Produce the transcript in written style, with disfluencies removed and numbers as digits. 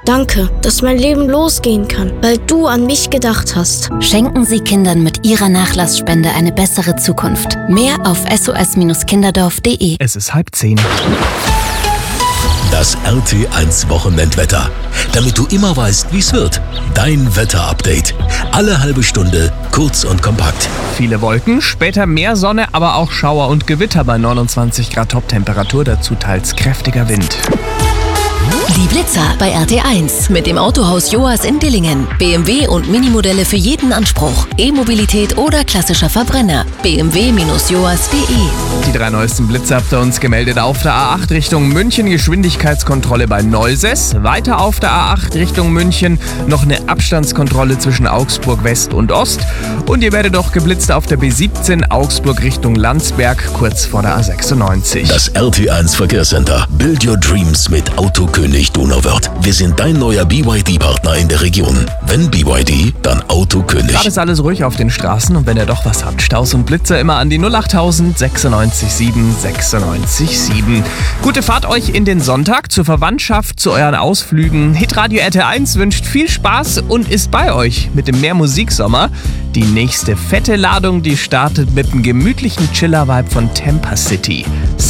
Danke, dass mein Leben losgehen kann, weil du an mich gedacht hast. Schenken Sie Kindern mit Ihrer Nachlassspende eine bessere Zukunft. Mehr auf sos-kinderdorf.de. Es ist 9:30. Das RT1 Wochenendwetter. Damit du immer weißt, wie es wird. Dein Wetterupdate. Alle halbe Stunde, kurz und kompakt. Viele Wolken, später mehr Sonne, aber auch Schauer und Gewitter bei 29 Grad Toptemperatur, dazu teils kräftiger Wind. Die Blitzer bei RT1 mit dem Autohaus Joas in Dillingen. BMW und Minimodelle für jeden Anspruch. E-Mobilität oder klassischer Verbrenner. bmw-joas.de. Die 3 neuesten Blitzer habt ihr uns gemeldet auf der A8 Richtung München. Geschwindigkeitskontrolle bei Neuses. Weiter auf der A8 Richtung München noch eine Abstandskontrolle zwischen Augsburg West und Ost. Und ihr werdet auch geblitzt auf der B17 Augsburg Richtung Landsberg, kurz vor der A96. Das RT1 Verkehrscenter. Build your dreams mit Autokönig Donauwörth. Wir sind dein neuer BYD-Partner in der Region. Wenn BYD, dann Autokönig. Gerade ist alles ruhig auf den Straßen und wenn ihr doch was habt, Staus und Blitzer immer an die 08000 96 7 96 7. Gute Fahrt euch in den Sonntag, zur Verwandtschaft, zu euren Ausflügen. Hitradio RT1 wünscht viel Spaß und ist bei euch mit dem Mehrmusiksommer. Die nächste fette Ladung, die startet mit einem gemütlichen Chiller-Vibe von Tampa City.